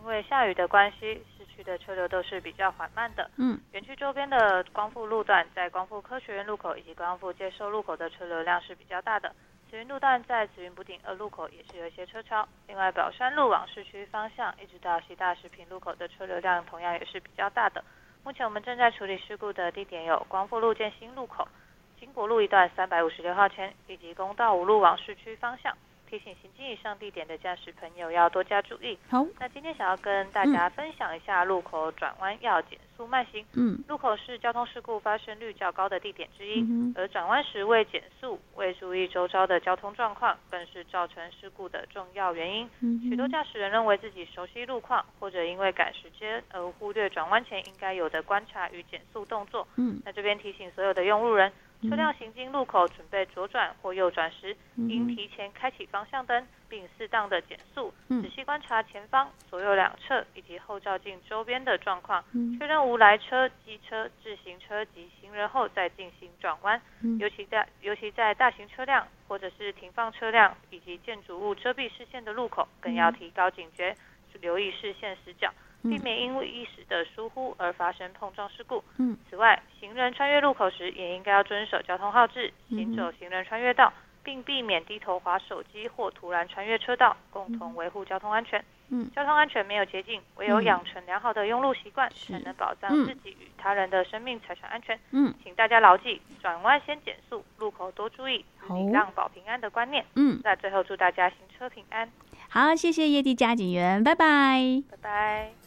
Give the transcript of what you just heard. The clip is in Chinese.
因为下雨的关系，市区的车流都是比较缓慢的。园区周边的光复路段，在光复科学院路口以及光复接收路口的车流量是比较大的。慈云路段在慈云补顶2路口也是有一些车潮。另外，宝山路往市区方向一直到西大食品路口的车流量同样也是比较大的。目前我们正在处理事故的地点有光复路建新路口、金国路一段356号前，以及公道5路往市区方向。提醒行经以上地点的驾驶朋友要多加注意。 好， 那今天想要跟大家分享一下路口转弯要减速慢行。路口是交通事故发生率较高的地点之一，而转弯时未减速、未注意周遭的交通状况，更是造成事故的重要原因。许多驾驶人认为自己熟悉路况，或者因为赶时间而忽略转弯前应该有的观察与减速动作。那这边提醒所有的用路人，车辆行经路口准备左转或右转时，应提前开启方向灯，并适当的减速，仔细观察前方、左右两侧以及后照镜周边的状况，确认无来车、机车、自行车及行人后再进行转弯。尤其在大型车辆或者是停放车辆以及建筑物遮蔽视线的路口，更要提高警觉，留意视线死角，避免因为一时的疏忽而发生碰撞事故。此外，行人穿越路口时也应该要遵守交通号志，行走行人穿越道，并避免低头滑手机或突然穿越车道，共同维护交通安全。交通安全没有捷径，唯有养成良好的用路习惯，才能保障自己与他人的生命财产安全。请大家牢记转弯先减速，路口多注意，礼让保平安的观念。那最后祝大家行车平安。 好，谢谢叶地嘉警员，拜拜。 拜拜。